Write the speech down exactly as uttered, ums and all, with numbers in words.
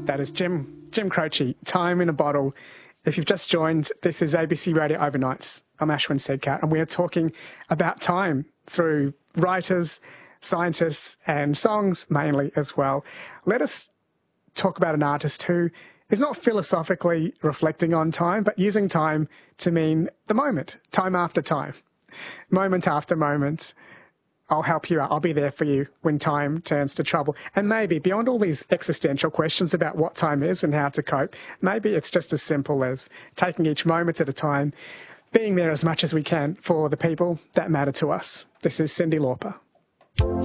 That is Jim, Jim Croce, Time in a Bottle. If you've just joined, this is A B C Radio Overnights. I'm Ashwin Sedkat, and we are talking about time through writers, scientists, and songs mainly as well. Let us talk about an artist who is not philosophically reflecting on time, but using time to mean the moment, time after time, moment after moment. I'll help you out. I'll be there for you when time turns to trouble. And maybe beyond all these existential questions about what time is and how to cope, maybe it's just as simple as taking each moment at a time, being there as much as we can for the people that matter to us. This is Cyndi Lauper.